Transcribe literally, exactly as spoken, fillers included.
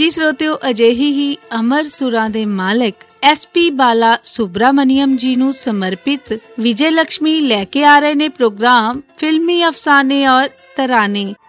ਜੀ ਸਰੋਤਿਓ, ਅਜਿਹੀ ਹੀ ਅਮਰ ਸੁਰਾਂ ਦੇ ਮਾਲਕ ਐਸ ਪੀ ਬਾਲਾ ਸੁਬਰਾਮਨੀਅਮ ਜੀ ਨੂੰ ਸਮਰਪਿਤ ਵਿਜੇ ਲక్ష్ਮੀ ਲੈ ਕੇ ਆ ਰਹੇ ਨੇ ਪ੍ਰੋਗਰਾਮ ਫਿਲਮੀ ਅਫਸਾਨੇ ਔਰ ਤਰਾਨੇ।